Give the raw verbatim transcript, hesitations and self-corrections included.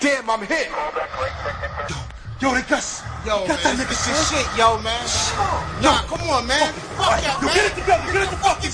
Damn, I'm hit. Yo, yo, they got, yo, got man, that nigga shit, yo, man. Sure. Nah, come on, man. Fuck right, that, yo, man. get it together, get it the fuck together.